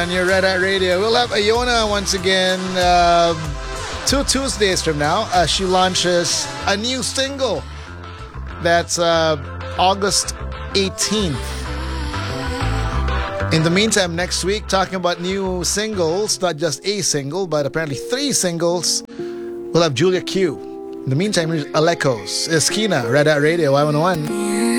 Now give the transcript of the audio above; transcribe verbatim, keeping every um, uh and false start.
on your Red Hat Radio. We'll have Iona once again uh, two Tuesdays from now. Uh, she launches a new single. That's uh, August eighteenth. In the meantime, next week, talking about new singles, not just a single, but apparently three singles, we'll have Julia Q. In the meantime, here's Alekos, Esquina, Red Hat Radio, Y one oh one.